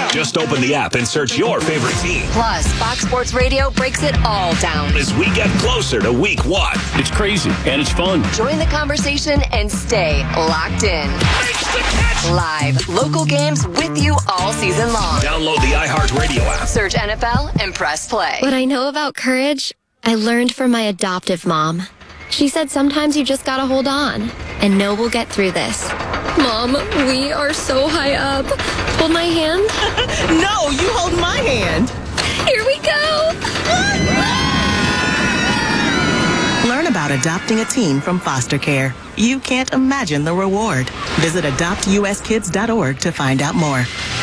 Just open the app and search your favorite team. Plus, Fox Sports Radio breaks it all down as we get closer to week 1. It's crazy, and it's fun. Join the conversation and stay locked in. Live, local games with you all season long. Download the iHeartRadio app. Search NFL and press play. What I know about courage, I learned from my adoptive mom. She said sometimes you just gotta hold on and know we'll get through this. Mom, we are so high up. Hold my hand. No, you hold my hand. Here we go. Learn about adopting a teen from foster care. You can't imagine the reward. Visit adoptuskids.org to find out more.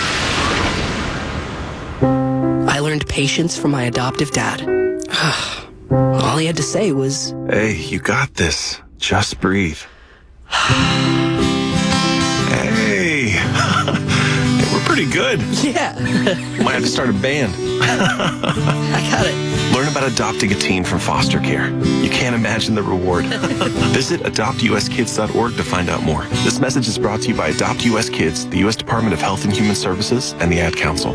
I learned patience from my adoptive dad. All he had to say was, "Hey, you got this. Just breathe." Hey. We're pretty good. yeah, Might have to start a band. I got it. Learn about adopting a teen from foster care. You can't imagine the reward. Visit adoptuskids.org to find out more. This message is brought to you by Adopt US Kids, the U.S. Department of Health and Human Services, and the Ad Council.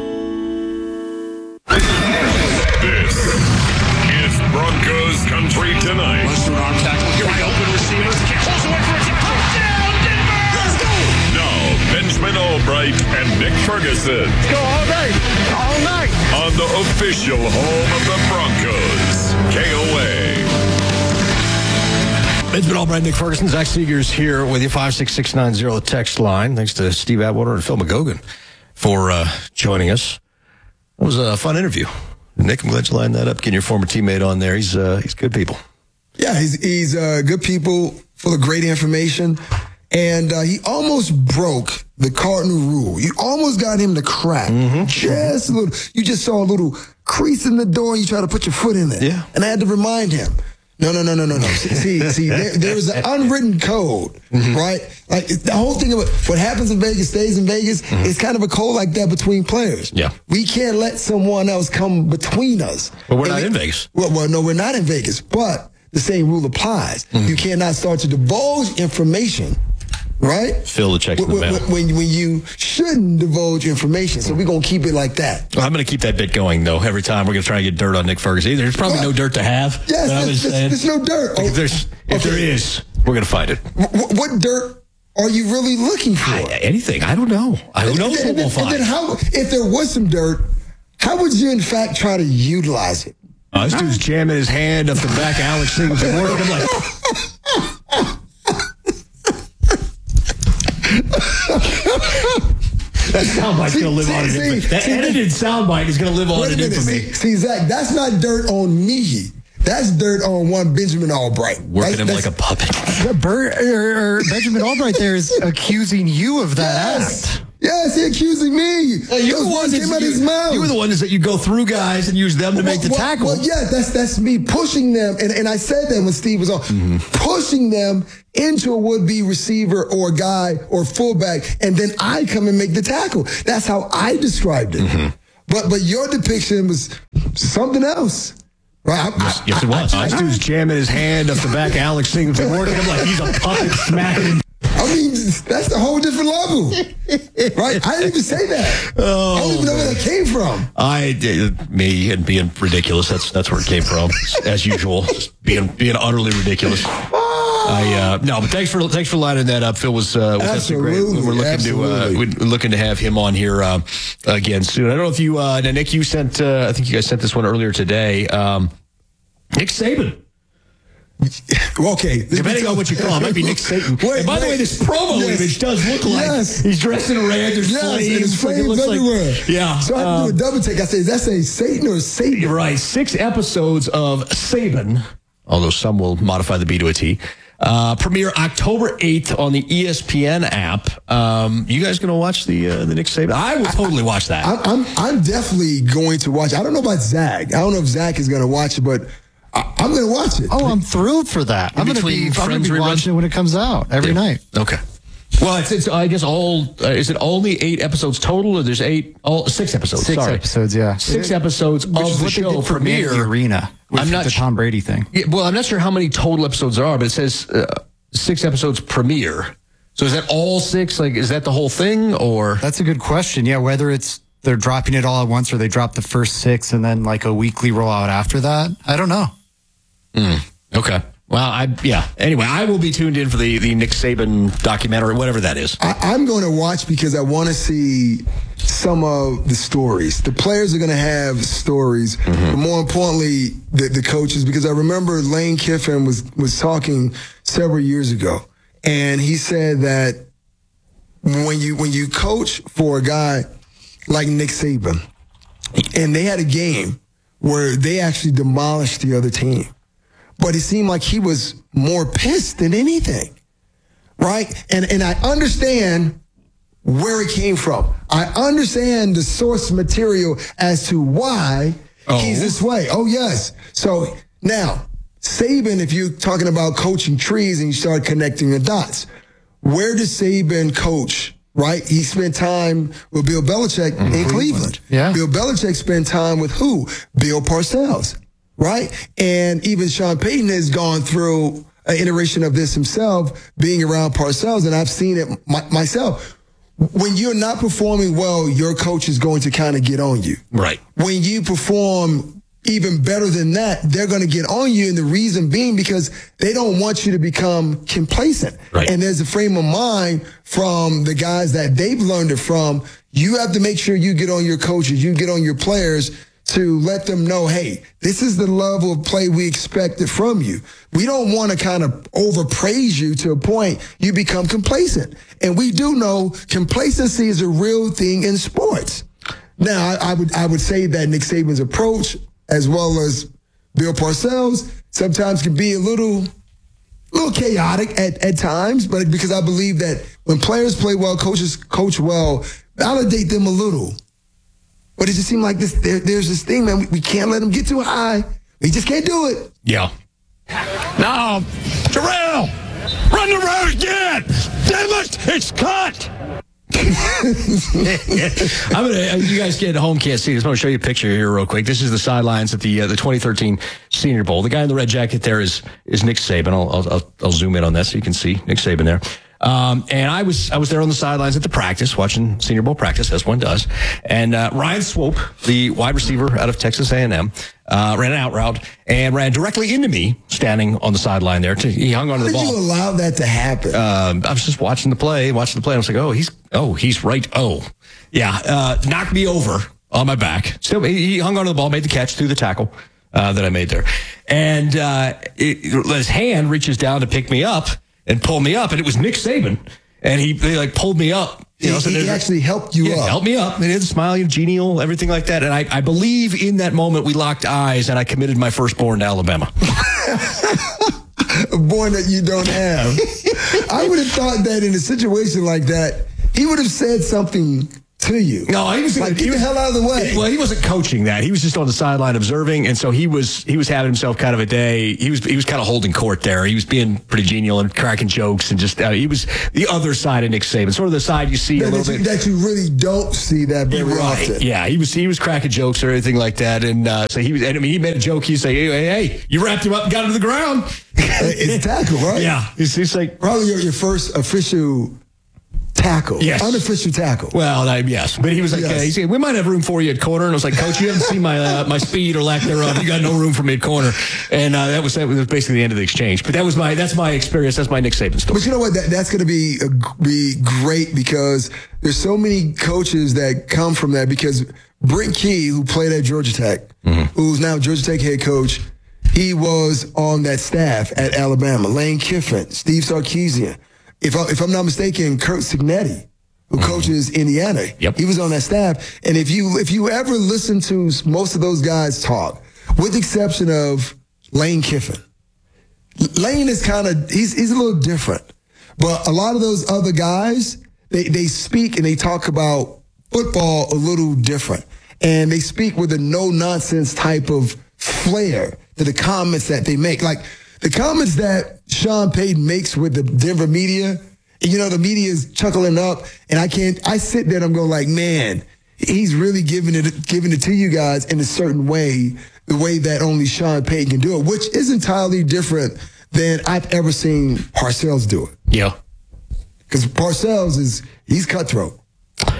This is Broncos Country Tonight. Monster arm tackle. Here we go. Open receivers. Pulls away for a touchdown, Denver! Let's go! Now, Benjamin Albright and Nick Ferguson. Go all day. All night. On the official home of the Broncos, KOA. Benjamin Albright, Nick Ferguson, Zach Seegers here with you, 56690, the text line. Thanks to Steve Atwater and Phil McGogan for joining us. It was a fun interview. Nick, I'm glad you lined that up. Getting your former teammate on there. He's good people. Yeah, he's good people, full of great information. And he almost broke the Cardinal rule. You almost got him to crack. Just a little. You just saw a little crease in the door and you try to put your foot in it. Yeah. And I had to remind him. No. See, there's an unwritten code, right? Like the whole thing about what happens in Vegas stays in Vegas. It's kind of a code like that between players. Yeah. We can't let someone else come between us. But we're not in Vegas. Well, no, we're not in Vegas. But the same rule applies. You cannot start to divulge information. Right? Phil, the check's in the mail. When you shouldn't divulge information. So we're going to keep it like that. Well, I'm going to keep that bit going, though. Every time we're going to try and get dirt on Nick Ferguson. There's probably no dirt to have. Yes, there's no dirt. If there is, we're going to find it. What dirt are you really looking for? Anything. I don't know. Who knows what we'll find? And then if there was some dirt, how would you, in fact, try to utilize it? This dude's jamming his hand up the back of Alex Singleton. I'm like... That soundbite's going to live on in infamy. That edited soundbite is going to live on in infamy. See, Zach, that's not dirt on me. That's dirt on one Benjamin Albright. Working him like a puppet. Benjamin Albright there is accusing you of that act. Yes, he's accusing me. You were the ones that you go through guys and use them to make the tackle. Well, yeah, that's me pushing them. And I said that when Steve was on. Pushing them into a would-be receiver or guy or fullback, and then I come and make the tackle. That's how I described it. But your depiction was something else. Right? Yes, it was. This dude's jamming his hand up the back of Alex Singleton, working him like he's a puppet smacking him. I mean, that's a whole different level, right? I didn't even say that. I don't even know where that came from. Me and being ridiculous. That's where it came from, as usual. Just being utterly ridiculous. But thanks for lining that up. Phil was great. We're looking to have him on here again soon. I don't know if you, Nick, you sent. I think you guys sent this one earlier today. Nick Saban. Okay. Depending on what you call him, it might be Nick Satan. And by the way, this promo image does look like he's dressed in red. There's flames. Flames looks everywhere. Yeah. So I have to do a double take. I say, is that saying Satan or Satan? You're right. 6 episodes of Saban, although some will modify the B to a T. Premiere October 8th on the ESPN app. You guys going to watch the Nick Saban? I will totally watch that. I'm definitely going to watch it. I don't know about Zach. I don't know if Zach is going to watch it, but I'm going to watch it. Oh, I'm thrilled for that. I'm going to be watching it when it comes out every night. Okay. Well, it's I guess is it only 8 episodes total, or there's 6 episodes? 6 episodes, yeah. 6 episodes of the show premiere. Arena. I'm not the Tom Brady thing. Yeah, well, I'm not sure how many total episodes there are, but it says 6 episodes premiere. So is that all 6? Like, is that the whole thing, or? That's a good question. Yeah, whether it's they're dropping it all at once, or they drop the first 6 and then like a weekly rollout after that. I don't know. Okay. Well, Anyway, I will be tuned in for the Nick Saban documentary, whatever that is. I'm going to watch because I want to see some of the stories. The players are going to have stories, but more importantly, the coaches. Because I remember Lane Kiffin was talking several years ago, and he said that when you coach for a guy like Nick Saban, and they had a game where they actually demolished the other team. But it seemed like he was more pissed than anything, right? And I understand where it came from. I understand the source material as to why he's this way. Oh, yes. So now, Saban, if you're talking about coaching trees and you start connecting the dots, where does Saban coach, right? He spent time with Bill Belichick in Cleveland. Yeah. Bill Belichick spent time with who? Bill Parcells. Right? And even Sean Payton has gone through an iteration of this himself, being around Parcells, and I've seen it myself. When you're not performing well, your coach is going to kind of get on you. Right. When you perform even better than that, they're going to get on you, and the reason being because they don't want you to become complacent. Right. And there's a frame of mind from the guys that they've learned it from. You have to make sure you get on your coaches, you get on your players, to let them know, hey, this is the level of play we expected from you. We don't want to kind of overpraise you to a point you become complacent. And we do know complacency is a real thing in sports. Now, I would say that Nick Saban's approach, as well as Bill Parcells, sometimes can be a little chaotic at times, but because I believe that when players play well, coaches coach well, validate them a little. But it just seemed like there's this thing, man. We can't let them get too high. We just can't do it. Yeah. Now, Terrell, run the road again. Damn it, it's cut. You guys get home can't see this. I'm going to show you a picture here real quick. This is the sidelines at the 2013 Senior Bowl. The guy in the red jacket there is Nick Saban. I'll zoom in on that so you can see Nick Saban there. And I was there on the sidelines at the practice, watching Senior Bowl practice, as one does. And Ryan Swope, the wide receiver out of Texas A&M, ran an out route and ran directly into me, standing on the sideline there. He hung onto the ball. How did you allow that to happen? I was just watching the play. And I was like, he's right. Oh, yeah. Knocked me over on my back. Still, he hung onto the ball, made the catch through the tackle that I made there. And his hand reaches down to pick me up and pull me up, and it was Nick Saban, and he pulled me up. He actually helped you up. Helped me up. And he had a smile, genial, everything like that. And I believe in that moment we locked eyes, and I committed my firstborn to Alabama. A born that you don't have. I would have thought that in a situation like that, he would have said something to you. No, he was like, get the hell out of the way. Well, he wasn't coaching that. He was just on the sideline observing, and so he was having himself kind of a day. He was kind of holding court there. He was being pretty genial and cracking jokes, and just he was the other side of Nick Saban, sort of the side you see a little bit that you really don't see that very often. Yeah, he was cracking jokes or anything like that, and so he was. And I mean, he made a joke. He'd say, "Hey, you wrapped him up and got him to the ground." It's a tackle, right? Yeah, he's like probably your first official tackle. Yes. Unofficial tackle. Well, yes. But he was like, he said, we might have room for you at corner. And I was like, Coach, you haven't seen my speed or lack thereof. You got no room for me at corner. And that was basically the end of the exchange. But that's my experience. That's my Nick Saban story. But you know what? That's going to be great because there's so many coaches that come from that because Brent Key, who played at Georgia Tech, who's now Georgia Tech head coach, he was on that staff at Alabama. Lane Kiffin, Steve Sarkisian. If I'm not mistaken, Kurt Signetti, who coaches Indiana, he was on that staff. And if you ever listen to most of those guys talk, with the exception of Lane Kiffin, Lane is he's a little different. But a lot of those other guys, they speak and they talk about football a little different. And they speak with a no-nonsense type of flair to the comments that they make. Like, the comments that Sean Payton makes with the Denver media, and, the media is chuckling up, and I sit there and I'm going like, man, he's really giving it to you guys in a certain way, the way that only Sean Payton can do it, which is entirely different than I've ever seen Parcells do it. Yeah. Because Parcells he's cutthroat.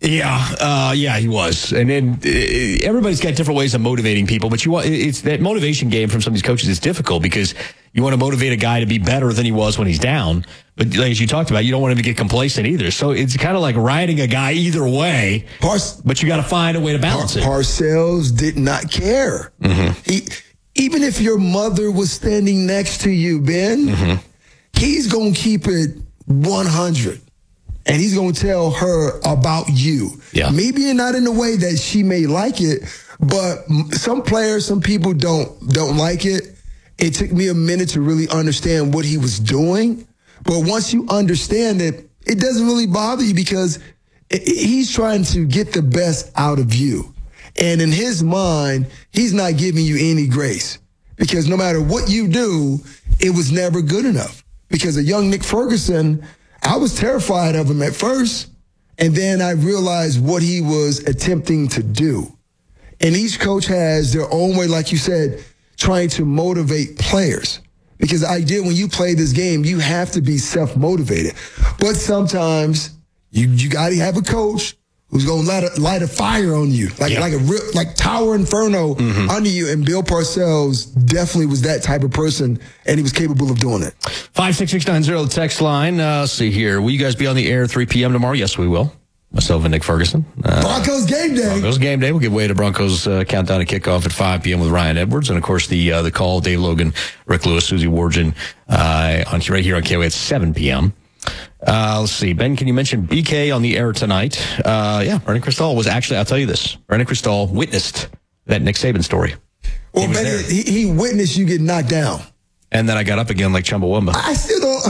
Yeah, he was, and then everybody's got different ways of motivating people. But it's that motivation game from some of these coaches is difficult because you want to motivate a guy to be better than he was when he's down. But as you talked about, you don't want him to get complacent either. So it's kind of like riding a guy either way. But you got to find a way to balance it. Parcells did not care. Even if your mother was standing next to you, Ben, he's going to keep it 100. And he's going to tell her about you. Yeah. Maybe not in the way that she may like it, but some players, some people don't like it. It took me a minute to really understand what he was doing. But once you understand it, it doesn't really bother you because he's trying to get the best out of you. And in his mind, he's not giving you any grace because no matter what you do, it was never good enough. Because a young Nick Ferguson, I was terrified of him at first, and then I realized what he was attempting to do. And each coach has their own way, like you said, trying to motivate players. Because the idea when you play this game, you have to be self-motivated. But sometimes you got to have a coach who's going to light a fire on you, like Tower Inferno under you. And Bill Parcells definitely was that type of person, and he was capable of doing it. 56690, the text line. Let's see here. Will you guys be on the air 3 p.m. tomorrow? Yes, we will. Myself and Nick Ferguson. Broncos game day. Broncos game day. We'll give way to Broncos countdown and kickoff at 5 p.m. with Ryan Edwards. And, of course, the call, Dave Logan, Rick Lewis, Susie Wargin, right here on KOA at 7 p.m. Let's see. Ben, can you mention BK on the air tonight? Bernie Cristal was actually, I'll tell you this. Bernie Cristal witnessed that Nick Saban story. Well, he witnessed you get knocked down. And then I got up again like Chumbawamba. I still don't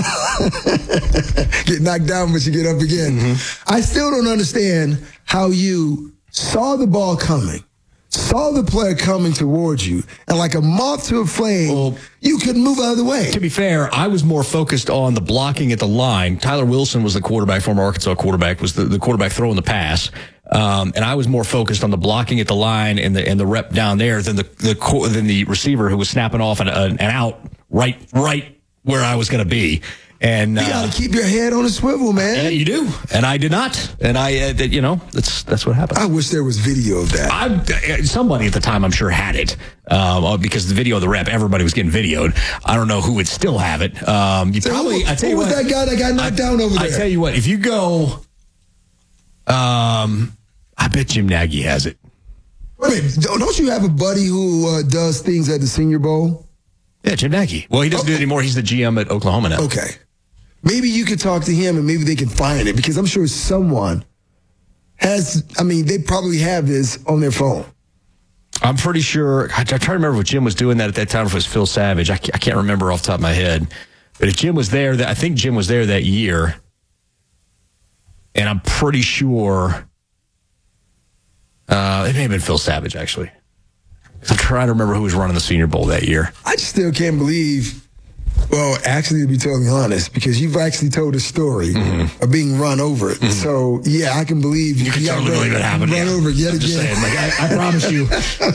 get knocked down, but you get up again. I still don't understand how you saw the ball coming, saw the player coming towards you, and like a moth to a flame, you couldn't move out of the way. To be fair, I was more focused on the blocking at the line. Tyler Wilson was the quarterback, former Arkansas quarterback, was the quarterback throwing the pass. And I was more focused on the blocking at the line and the rep down there than the receiver who was snapping off an out right where I was going to be. And you got to keep your head on a swivel, man. Yeah, you do. And I did not. And that's what happened. I wish there was video of that. Somebody at the time, I'm sure, had it because the video of the rep, everybody was getting videoed. I don't know who would still have it. Who was that guy that got knocked down over there? I tell you what, if you go, I bet Jim Nagy has it. Wait a minute, don't you have a buddy who does things at the Senior Bowl? Yeah, Jim Nagy. Well, he doesn't do it anymore. He's the GM at Oklahoma now. Okay. Maybe you could talk to him and maybe they can find it because I'm sure someone they probably have this on their phone. I'm pretty sure. I try to remember if Jim was doing that at that time, if it was Phil Savage. I can't remember off the top of my head. But if Jim was there, I think Jim was there that year. And I'm pretty sure it may have been Phil Savage, actually. I'm trying to remember who was running the Senior Bowl that year. I just still can't believe, well, actually, to be totally honest, because you've actually told a story of being run over. So, yeah, I can believe you can totally believe it happened. Run over yet again. Just saying, I promise you,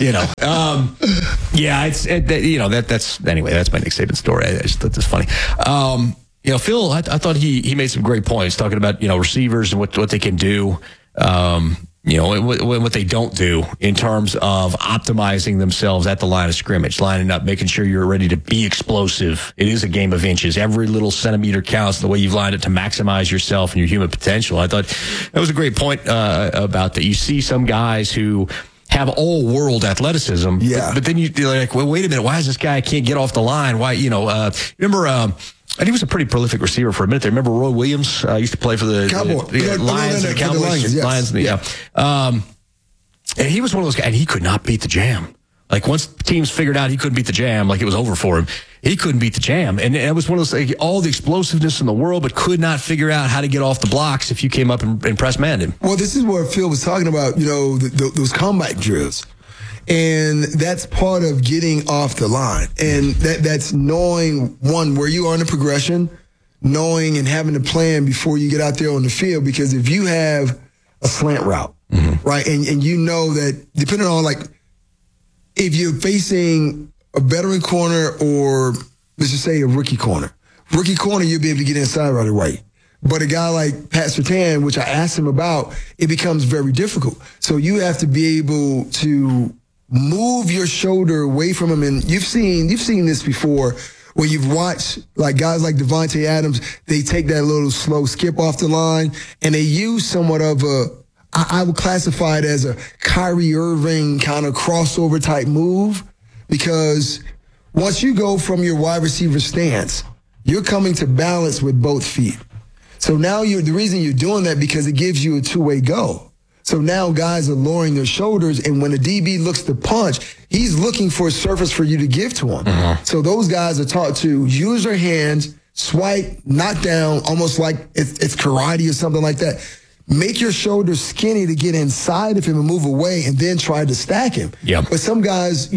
that's anyway, that's my Nick Saban story. I just thought that's funny. Phil, I thought he made some great points talking about, receivers and what they can do. What they don't do in terms of optimizing themselves at the line of scrimmage, lining up, making sure you're ready to be explosive. It is a game of inches. Every little centimeter counts, the way you've lined it to maximize yourself and your human potential. I thought that was a great point about that. You see some guys who have all world athleticism, but then you're like, well, wait a minute, why is this guy can't get off the line? Why, remember, and he was a pretty prolific receiver for a minute there. Remember Roy Williams used to play for the Lions and the Cowboys? And he was one of those guys, and he could not beat the jam. Like, once teams figured out he couldn't beat the jam, like it was over for him, he couldn't beat the jam. And it was one of those, all the explosiveness in the world, but could not figure out how to get off the blocks if you came up and press manned him. Well, this is what Phil was talking about, those comeback drills. And that's part of getting off the line. And that's knowing, one, where you are in the progression, knowing and having a plan before you get out there on the field. Because if you have a slant route, right, and you know that depending on, if you're facing a veteran corner or, let's just say, a rookie corner, you'll be able to get inside right away. But a guy like Pat Surtain, which I asked him about, it becomes very difficult. So you have to be able to move your shoulder away from him. And you've seen this before where you've watched like guys like Devontae Adams, they take that little slow skip off the line and they use somewhat of I would classify it as a Kyrie Irving kind of crossover type move, because once you go from your wide receiver stance, you're coming to balance with both feet. So now the reason you're doing that because it gives you a two-way go. So now guys are lowering their shoulders, and when the DB looks to punch, he's looking for a surface for you to give to him. Mm-hmm. So those guys are taught to use their hands, swipe, knock down, almost like it's karate or something like that. Make your shoulders skinny to get inside of him and move away, and then try to stack him. Yep. But some guys,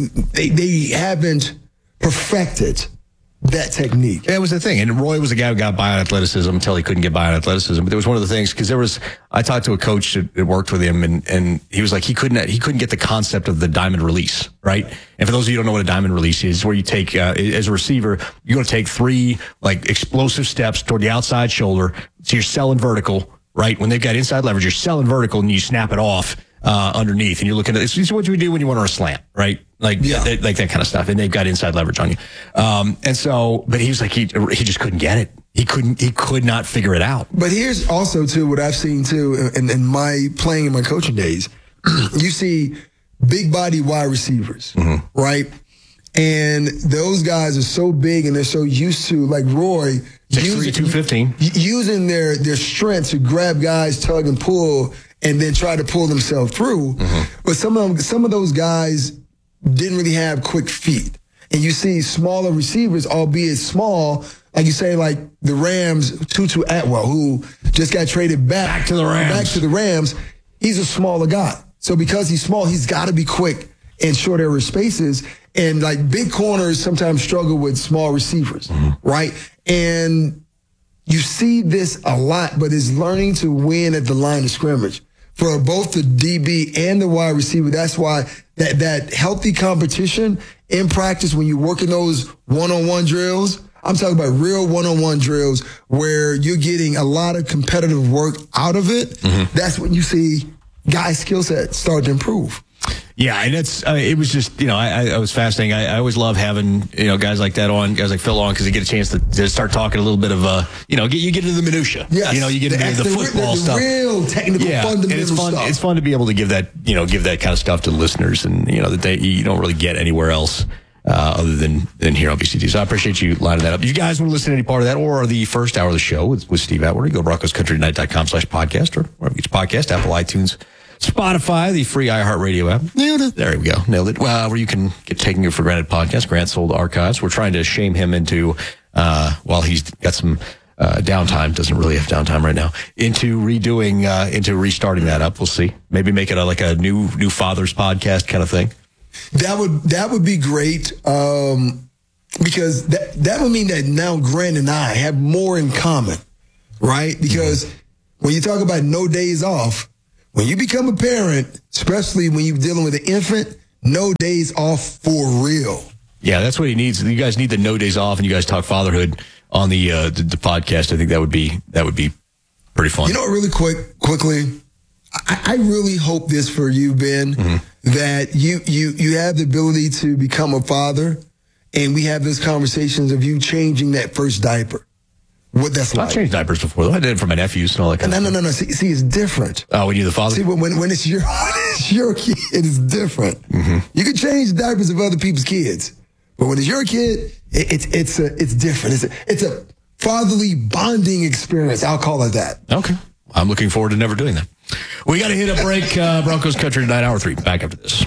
they haven't perfected that technique. That was the thing. And Roy was a guy who got by on athleticism until he couldn't get by on athleticism. But there was one of the things, because I talked to a coach that worked with him, and he was like, he couldn't get the concept of the diamond release, right? And for those of you who don't know what a diamond release is, where you take, as a receiver, you're going to take 3 like explosive steps toward the outside shoulder. So you're selling vertical, right? When they've got inside leverage, you're selling vertical and you snap it off underneath, and you're looking at this. This is what you would do when you want to run a slant, right? Like that kind of stuff. And they've got inside leverage on you. And so, but he was like, he just couldn't get it. He could not figure it out. But here's also too, what I've seen too, in my playing in my coaching days, you see big body wide receivers, right? And those guys are so big and they're so used to, like Roy, 6'3", 215. Using their strength to grab guys, tug and pull, and then try to pull themselves through. But some of those guys didn't really have quick feet. And you see smaller receivers, albeit small, like you say, like the Rams, Tutu Atwell, who just got traded back to the Rams. He's a smaller guy. So because he's small, he's got to be quick in short area spaces. And like big corners sometimes struggle with small receivers, right? And you see this a lot, but it's learning to win at the line of scrimmage for both the DB and the wide receiver. That's why that healthy competition in practice, when you're working those one-on-one drills, I'm talking about real one-on-one drills where you're getting a lot of competitive work out of it. That's when you see guys' skill set start to improve. Yeah, and it was just, I was fascinating. I always love having, guys like that on, guys like Phil on, because you get a chance to start talking a little bit of, you get into the minutia. Yes. You get into the football stuff. Real technical fundamental stuff. It's fun to be able to give that, give that kind of stuff to the listeners, and, that you don't really get anywhere else. Other than here on BCT. So I appreciate you lining that up. If you guys want to listen to any part of that or the first hour of the show with Steve Atwater, go to BroncosCountryTonight.com/podcast or wherever you get your podcast, Apple, iTunes, Spotify, the free iHeartRadio app. Nailed it. There we go. Nailed it. Where you can get Taking You for Granted podcast. Grant sold archives. We're trying to shame him into, while he's got some downtime, doesn't really have downtime right now, into restarting that up. We'll see. Maybe make it like a new fathers podcast kind of thing. That would be great, because that would mean that now Grant and I have more in common, right? Because when you talk about no days off, when you become a parent, especially when you're dealing with an infant, no days off for real. Yeah, that's what he needs. You guys need the no days off, and you guys talk fatherhood on the podcast. I think that would be pretty fun. Really quickly, I really hope this for you, Ben, that you have the ability to become a father, and we have those conversations of you changing that first diaper. What that's like. I've changed diapers before, though. I did it for my nephews and all that kind of stuff. No. See, it's different. Oh, when you're the father? See, when it's your kid, it's different. You can change diapers of other people's kids, but when it's your kid, it's different. It's a fatherly bonding experience. I'll call it that. Okay. I'm looking forward to never doing that. We got to hit a break. Broncos Country Tonight, Hour 3. Back after this.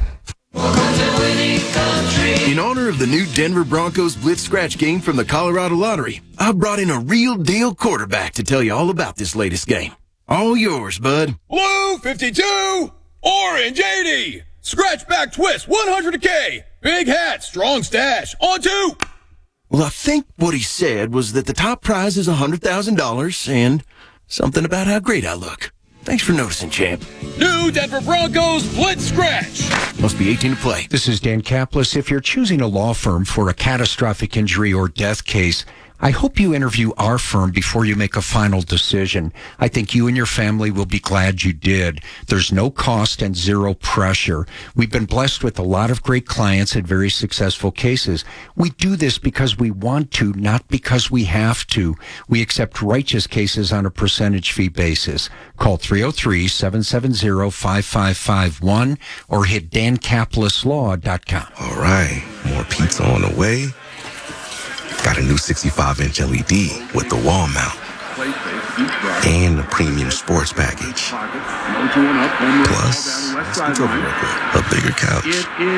In honor of the new Denver Broncos Blitz Scratch game from the Colorado Lottery, I brought in a real deal quarterback to tell you all about this latest game. All yours, bud. Blue 52, orange 80, scratch back twist 100K, big hat, strong stash, on 2. Well, I think what he said was that the top prize is $100,000 and something about how great I look. Thanks for noticing, champ. New Denver Broncos Blitz Scratch. Must be 18 to play. This is Dan Kaplis. If you're choosing a law firm for a catastrophic injury or death case, I hope you interview our firm before you make a final decision. I think you and your family will be glad you did. There's no cost and zero pressure. We've been blessed with a lot of great clients and very successful cases. We do this because we want to, not because we have to. We accept righteous cases on a percentage fee basis. Call 303-770-5551 or hit dancaplisslaw.com. All right, more pizza on the way. Got a new 65-inch LED with the wall mount and the premium sports package. Plus, a bigger couch.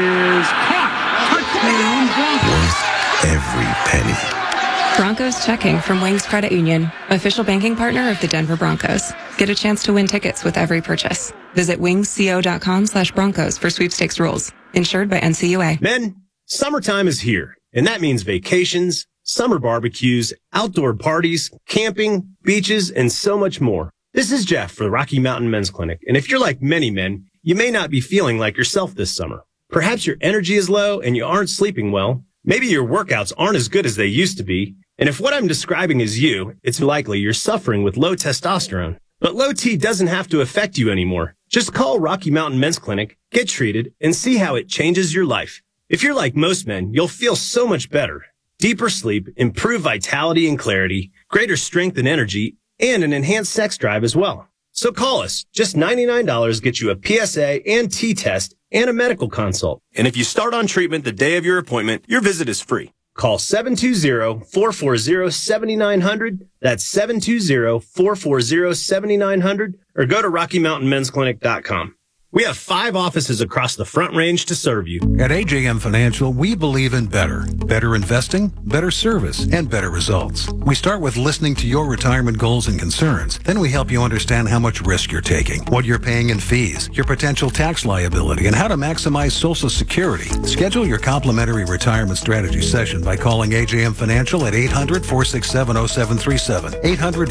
Worth every penny. Broncos checking from Wings Credit Union, official banking partner of the Denver Broncos. Get a chance to win tickets with every purchase. Visit wingsco.com/Broncos for sweepstakes rules. Insured by NCUA. Men, summertime is here, and that means vacations, summer barbecues, outdoor parties, camping, beaches, and so much more. This is Jeff for the Rocky Mountain Men's Clinic, and if you're like many men, you may not be feeling like yourself this summer. Perhaps your energy is low and you aren't sleeping well. Maybe your workouts aren't as good as they used to be. And if what I'm describing is you, it's likely you're suffering with low testosterone. But low T doesn't have to affect you anymore. Just call Rocky Mountain Men's Clinic, get treated, and see how it changes your life. If you're like most men, you'll feel so much better. Deeper sleep, improved vitality and clarity, greater strength and energy, and an enhanced sex drive as well. So call us. Just $99 gets you a PSA and T test and a medical consult. And if you start on treatment the day of your appointment, your visit is free. Call 720-440-7900. That's 720-440-7900 or go to RockyMountainMen'sClinic.com. We have 5 offices across the Front Range to serve you. At AJM Financial, we believe in better. Better investing, better service, and better results. We start with listening to your retirement goals and concerns. Then we help you understand how much risk you're taking, what you're paying in fees, your potential tax liability, and how to maximize Social Security. Schedule your complimentary retirement strategy session by calling AJM Financial at 800-467-0737.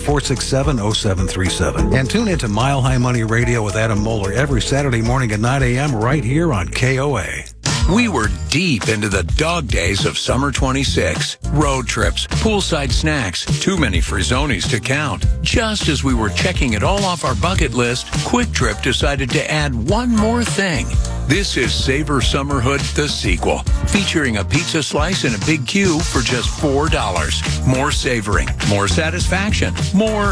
800-467-0737. And tune into Mile High Money Radio with Adam Moeller every Saturday morning at 9 a.m. right here on KOA. We were deep into the dog days of summer 26. Road trips, poolside snacks, too many Frizzonis to count. Just as we were checking it all off our bucket list, Quick Trip decided to add one more thing. This is Savor Summerhood, the sequel, featuring a pizza slice and a big cube for just $4. More savoring, more satisfaction, more...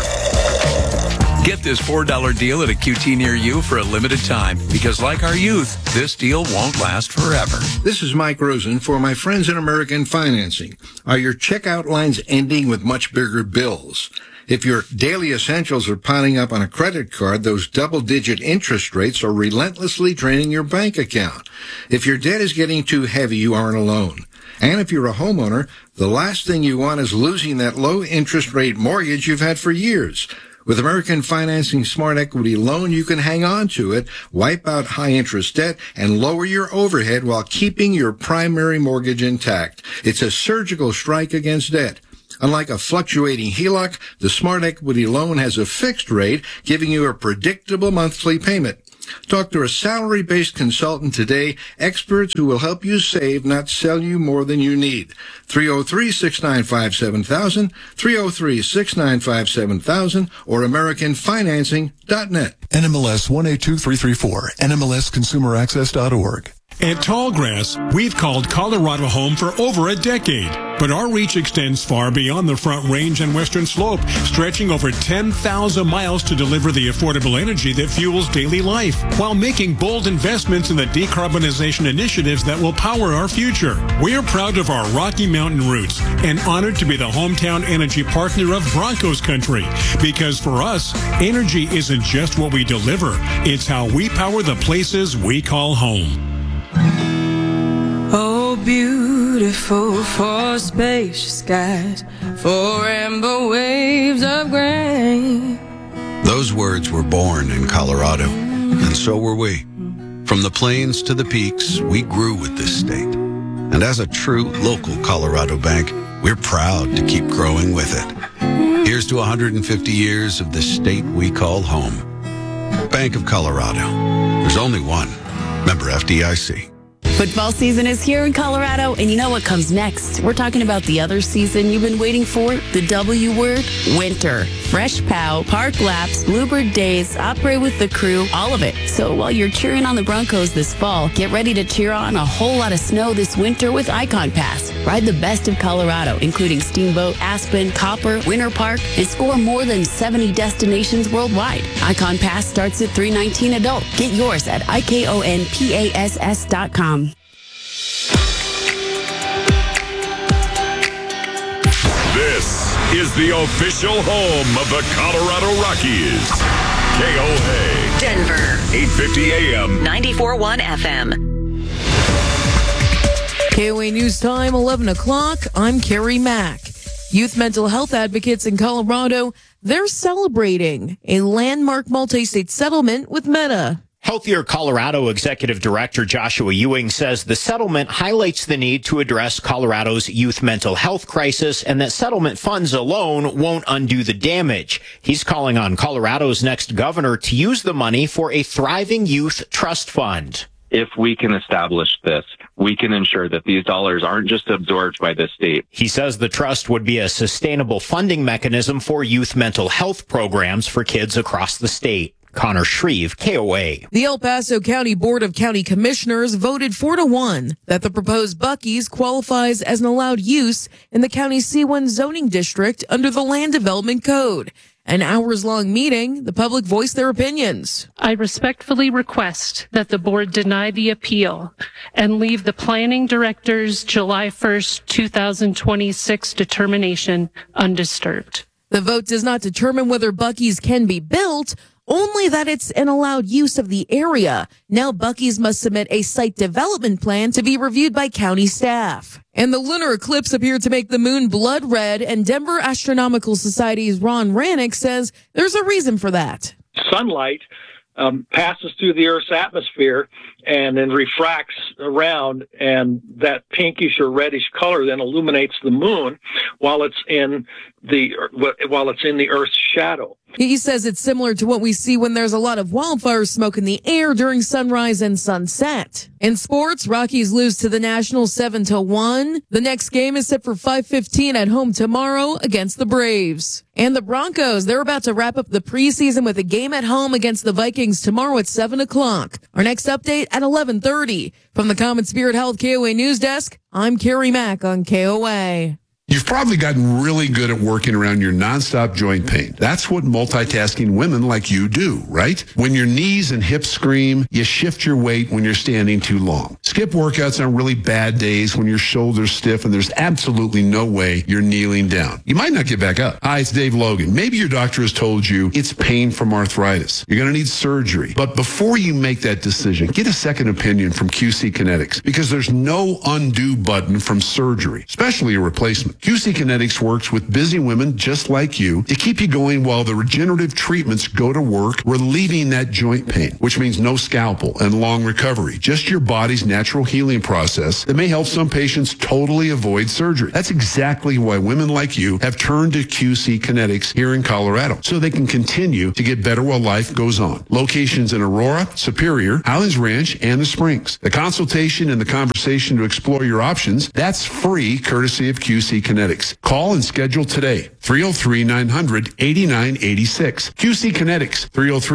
Get this $4 deal at a QT near you for a limited time, because like our youth, this deal won't last forever. This is Mike Rosen for my friends in American Financing. Are your checkout lines ending with much bigger bills? If your daily essentials are piling up on a credit card, those double-digit interest rates are relentlessly draining your bank account. If your debt is getting too heavy, you aren't alone. And if you're a homeowner, the last thing you want is losing that low interest rate mortgage you've had for years. With American Financing Smart Equity Loan, you can hang on to it, wipe out high-interest debt, and lower your overhead while keeping your primary mortgage intact. It's a surgical strike against debt. Unlike a fluctuating HELOC, the Smart Equity Loan has a fixed rate, giving you a predictable monthly payment. Talk to a salary-based consultant today, experts who will help you save, not sell you more than you need. 303-695-7000, 303-695-7000, or AmericanFinancing.net. NMLS 182334, NMLSConsumerAccess.org. At Tallgrass, we've called Colorado home for over a decade, but our reach extends far beyond the Front Range and Western Slope, stretching over 10,000 miles to deliver the affordable energy that fuels daily life, while making bold investments in the decarbonization initiatives that will power our future. We're proud of our Rocky Mountain roots and honored to be the hometown energy partner of Broncos Country, because for us, energy isn't just what we deliver, it's how we power the places we call home. Oh, beautiful for spacious skies, for amber waves of grain. Those words were born in Colorado, and so were we. From the plains to the peaks, we grew with this state. And as a true local Colorado bank, we're proud to keep growing with it. Here's to 150 years of the state we call home. Bank of Colorado. There's only one. Member FDIC. Football season is here in Colorado, and you know what comes next? We're talking about the other season you've been waiting for, the W word, winter. Fresh POW, park laps, Bluebird days, Opry with the crew, all of it. So while you're cheering on the Broncos this fall, get ready to cheer on a whole lot of snow this winter with Icon Pass. Ride the best of Colorado, including Steamboat, Aspen, Copper, Winter Park, and score more than 70 destinations worldwide. Icon Pass starts at $319 adult. Get yours at ikonpass.com. This is the official home of the Colorado Rockies. KOA. Denver. 850 AM. 94.1 FM. KOA News Time, 11 o'clock. I'm Carrie Mack. Youth mental health advocates in Colorado, they're celebrating a landmark multi-state settlement with Meta. Healthier Colorado Executive Director Joshua Ewing says the settlement highlights the need to address Colorado's youth mental health crisis and that settlement funds alone won't undo the damage. He's calling on Colorado's next governor to use the money for a thriving youth trust fund. If we can establish this, we can ensure that these dollars aren't just absorbed by the state. He says the trust would be a sustainable funding mechanism for youth mental health programs for kids across the state. Connor Shreve, KOA. The El Paso County Board of County Commissioners voted 4-1 that the proposed Buc-ee's qualifies as an allowed use in the county's C1 zoning district under the Land Development Code. An hours-long meeting, the public voiced their opinions. I respectfully request that the board deny the appeal and leave the planning director's July 1st, 2026 determination undisturbed. The vote does not determine whether Buc-ee's can be built, only that it's an allowed use of the area. Now Buc-ee's must submit a site development plan to be reviewed by county staff. And the lunar eclipse appeared to make the moon blood red, and Denver Astronomical Society's Ron Rannick says there's a reason for that. Sunlight passes through the Earth's atmosphere and then refracts around, and that pinkish or reddish color then illuminates the moon while it's in the Earth's shadow. He says it's similar to what we see when there's a lot of wildfire smoke in the air during sunrise and sunset. In sports, Rockies lose to the Nationals 7-1. The next game is set for 5:15 at home tomorrow against the Braves. And the Broncos, they're about to wrap up the preseason with a game at home against the Vikings tomorrow at 7 o'clock. Our next update at 11:30. From the Common Spirit Health KOA News Desk, I'm Carrie Mack on KOA. You've probably gotten really good at working around your nonstop joint pain. That's what multitasking women like you do, right? When your knees and hips scream, you shift your weight when you're standing too long. Skip workouts on really bad days when your shoulders stiff and there's absolutely no way you're kneeling down. You might not get back up. Hi, it's Dave Logan. Maybe your doctor has told you it's pain from arthritis. You're going to need surgery. But before you make that decision, get a second opinion from QC Kinetics, because there's no undo button from surgery, especially a replacement. QC Kinetics works with busy women just like you to keep you going while the regenerative treatments go to work, relieving that joint pain, which means no scalpel and long recovery, just your body's natural healing process that may help some patients totally avoid surgery. That's exactly why women like you have turned to QC Kinetics here in Colorado, so they can continue to get better while life goes on. Locations in Aurora, Superior, Highlands Ranch, and the Springs. The consultation and the conversation to explore your options, that's free, courtesy of QC Kinetics. Call and schedule today. 303-900-8986. QC Kinetics.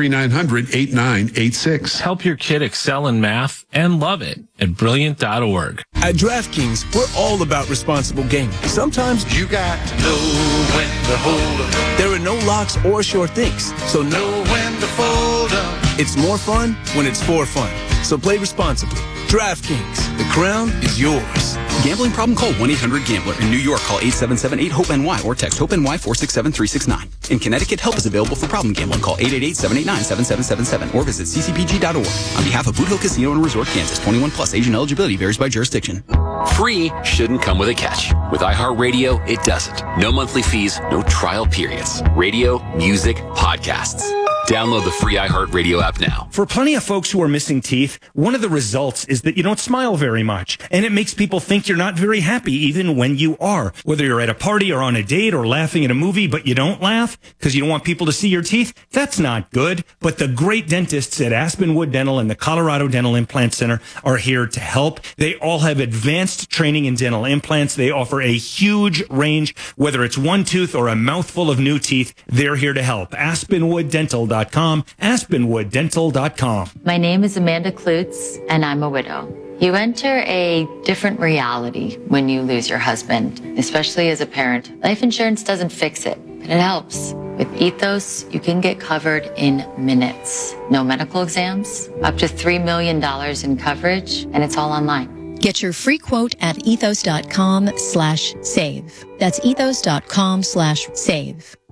303-900-8986. Help your kid excel in math and love it at Brilliant.org. At DraftKings, we're all about responsible gaming. Sometimes you got to know when to hold up. There are no locks or sure things, so know when to fold up. It's more fun when it's for fun. So play responsibly. DraftKings, the crown is yours. Gambling problem? Call 1-800-GAMBLER. In New York, call 877-8-HOPE-NY or text HOPE-NY 467-369. In Connecticut, help is available for problem gambling. Call 888-789-7777 or visit ccpg.org. On behalf of Boot Hill Casino and Resort, Kansas, 21 plus. Age and eligibility varies by jurisdiction. Free shouldn't come with a catch. With iHeartRadio, it doesn't. No monthly fees, no trial periods. Radio, music, podcasts. Download the free iHeartRadio app now. For plenty of folks who are missing teeth, one of the results is that you don't smile very much, and it makes people think you're not very happy even when you are. Whether you're at a party or on a date or laughing at a movie, but you don't laugh because you don't want people to see your teeth, that's not good. But the great dentists at Aspenwood Dental and the Colorado Dental Implant Center are here to help. They all have advanced training in dental implants. They offer a huge range, whether it's one tooth or a mouthful of new teeth, they're here to help. AspenwoodDental.com, AspenwoodDental.com. My name is Amanda Klutz, and I'm a widow. You enter a different reality when you lose your husband, especially as a parent. Life insurance doesn't fix it, but it helps. With Ethos, you can get covered in minutes. No medical exams, up to $3 million in coverage, and it's all online. Get your free quote at ethos.com/save. That's ethos.com/save.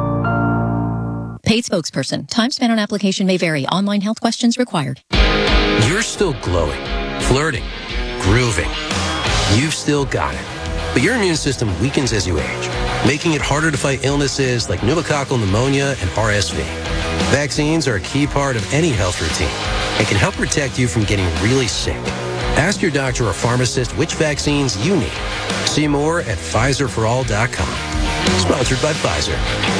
Paid spokesperson. Time spent on application may vary. Online health questions required. You're still glowing, flirting, grooving. You've still got it. But your immune system weakens as you age, making it harder to fight illnesses like pneumococcal pneumonia and RSV. Vaccines are a key part of any health routine and can help protect you from getting really sick. Ask your doctor or pharmacist which vaccines you need. See more at PfizerForAll.com. Sponsored by Pfizer.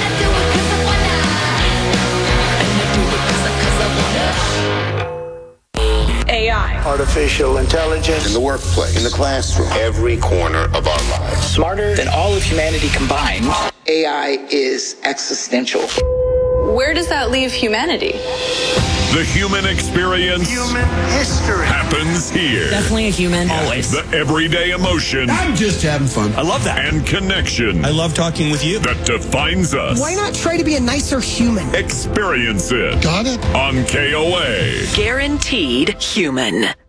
AI. Artificial intelligence. In the workplace. In the classroom. Every corner of our lives. Smarter than all of humanity combined. AI is existential. Where does that leave humanity? The human experience. Human history. Happens here. Definitely a human. Always. The everyday emotion. I'm just having fun. I love that. And connection. I love talking with you. That defines us. Why not try to be a nicer human? Experience it. Got it? On KOA. Guaranteed human.